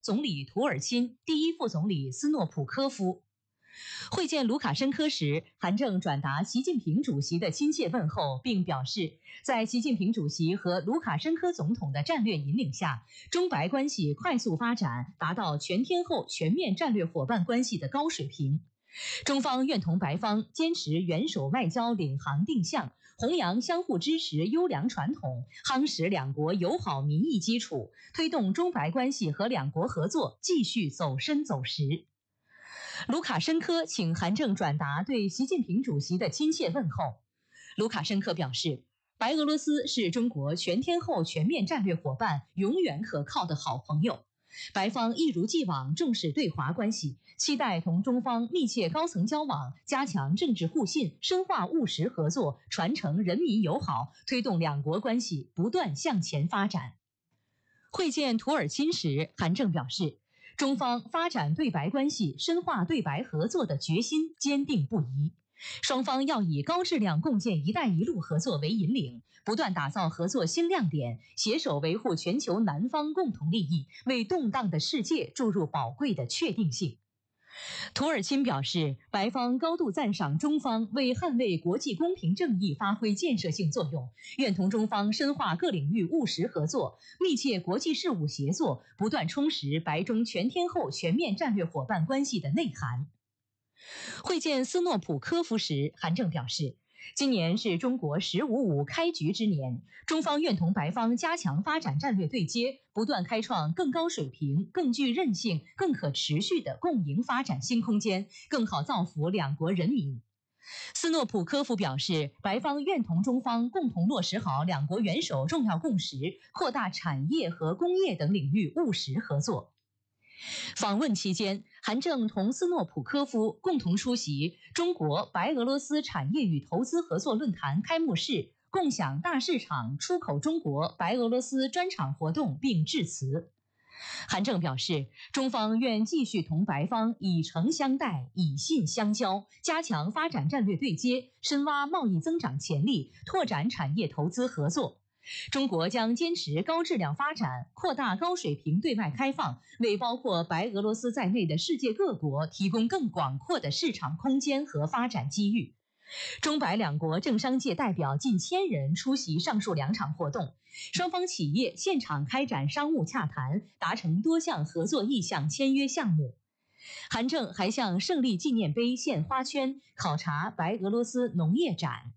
总理图尔钦、第一副总理斯诺普科夫。会见卢卡申科时，韩正转达习近平主席的亲切问候，并表示，在习近平主席和卢卡申科总统的战略引领下，中白关系快速发展，达到全天候全面战略伙伴关系的高水平。中方愿同白方坚持元首外交领航定向，弘扬相互支持优良传统，夯实两国友好民意基础，推动中白关系和两国合作继续走深走实。卢卡申科请韩正转达对习近平主席的亲切问候。卢卡申科表示，白俄罗斯是中国全天候全面战略伙伴，永远可靠的好朋友。白方一如既往重视对华关系，期待同中方密切高层交往，加强政治互信，深化务实合作，传承人民友好，推动两国关系不断向前发展。会见图尔钦时，韩正表示，中方发展对白关系、深化对白合作的决心坚定不移。双方要以高质量共建“一带一路”合作为引领，不断打造合作新亮点，携手维护全球南方共同利益，为动荡的世界注入宝贵的确定性。图尔钦表示，白方高度赞赏中方为捍卫国际公平正义发挥建设性作用，愿同中方深化各领域务实合作，密切国际事务协作，不断充实白中全天候全面战略伙伴关系的内涵。会见斯诺普科夫时，韩正表示，今年是中国“十五五”开局之年，中方愿同白方加强发展战略对接，不断开创更高水平、更具韧性、更可持续的共赢发展新空间，更好造福两国人民。斯诺普科夫表示，白方愿同中方共同落实好两国元首重要共识，扩大产业和工业等领域务实合作。访问期间，韩正同斯诺普科夫共同出席中国白俄罗斯产业与投资合作论坛开幕式，共享大市场出口中国白俄罗斯专场活动并致辞。韩正表示，中方愿继续同白方以诚相待，以信相交，加强发展战略对接，深挖贸易增长潜力，拓展产业投资合作。中国将坚持高质量发展，扩大高水平对外开放，为包括白俄罗斯在内的世界各国提供更广阔的市场空间和发展机遇。中白两国政商界代表近1000人出席上述两场活动，双方企业现场开展商务洽谈，达成多项合作意向签约项目。韩正还向胜利纪念碑献花圈，考察白俄罗斯农业展。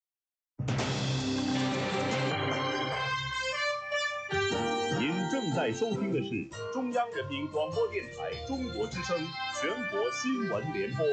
您正在收听的是中央人民广播电台中国之声全国新闻联播。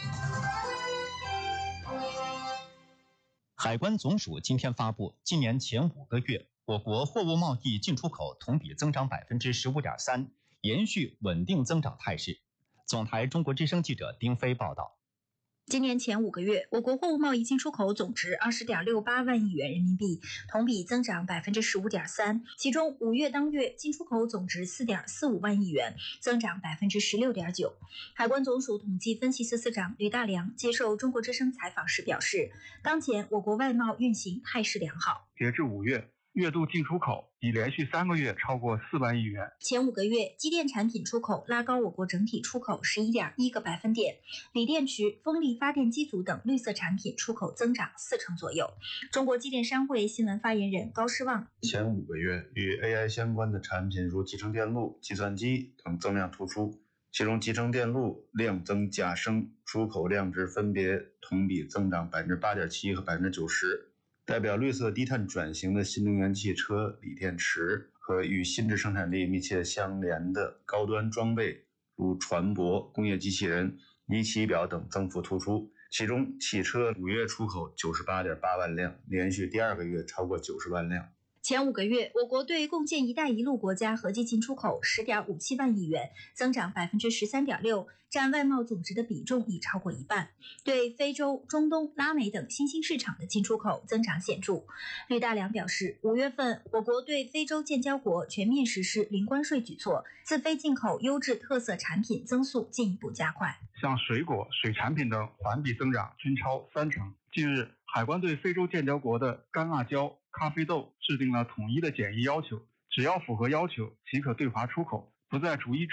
海关总署今天发布，今年前5个月，我国货物贸易进出口同比增长 15.3%， 延续稳定增长态势。总台中国之声记者丁飞报道。 今年前5个月，我国货物贸易进出口总值 20.68 万亿元人民币，同比增长 15.3%， 其中5月当月进出口总值 4.45 万亿元，增长 16.9%。海关总署统计分析司司长吕大良接受中国之声采访时表示，当前我国外贸运行态势良好。 截至5月，月度进出口已连续3个月超过4万亿元。 前5个月，机电产品出口拉高我国整体出口 11.1个百分点，锂电池、风力发电机组等绿色产品出口增长40%左右。中国机电商会新闻发言人高诗旺： 前5个月，与 AI 相关的产品如集成电路、计算机等增量突出，其中集成电路量增价升，出口量值分别同比增长 8.7% 和 90%。代表绿色低碳转型的新能源汽车、锂电池和与新质生产力密切相连的高端装备，如船舶、工业机器人、仪器表等增幅突出。其中，汽车5月出口 98.8 万辆，连续第2个月超过90万辆。 前5个月，我国对共建“一带一路”国家合计进出口 10.57 万亿元，增长 13.6%， 占外贸总值的比重已超过一半。对非洲、中东、拉美等新兴市场的进出口增长显著。吕大良表示，5月份我国对非洲建交国全面实施零关税举措，自非进口优质特色产品增速进一步加快。 像水果、水产品的环比增长均超30%。近日，海关对非洲建交国的干辣椒、咖啡豆制定了统一的检疫要求，只要符合要求即可对华出口，不再逐一